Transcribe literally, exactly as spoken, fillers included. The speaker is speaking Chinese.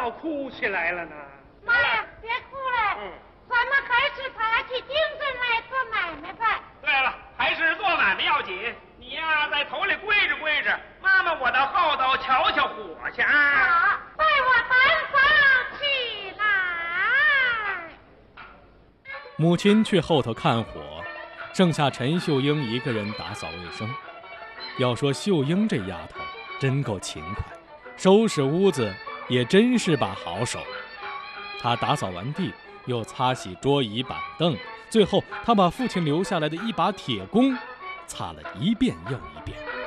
倒哭起来了呢。 妈呀，别哭了，嗯，咱们还是爬起精神来做买卖吧。 对了，还是做买卖要紧。你呀，在头里跪着跪着，妈妈我到后头瞧瞧火去啊。 好，为我担房起来。 母亲去后头看火，剩下陈秀英一个人打扫卫生。要说秀英这丫头真够勤快，收拾屋子也真是把好手。她打扫完地，又擦洗桌椅板凳，最后她把父亲留下来的一把铁弓擦了一遍又一遍。